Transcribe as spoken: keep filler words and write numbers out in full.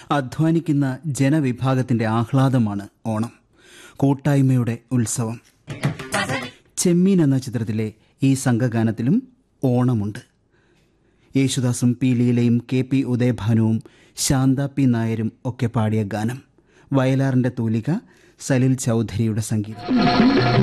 അധ്വാനിക്കുന്ന ജനവിഭാഗത്തിന്റെ ആഹ്ലാദമാണ് ഓണം, കൂട്ടായ്മയുടെ ഉത്സവം. ചെമ്മീൻ എന്ന ചിത്രത്തിലെ ഈ സംഘഗാനത്തിലും ഓണമുണ്ട്. യേശുദാസും P ലീലയും K P ഉദയഭാനുവും Shantha P നായരും ഒക്കെ പാടിയ ഗാനം. വയലാറിന്റെ തൂലിക, സലിൽ ചൗധരിയുടെ സംഗീതം.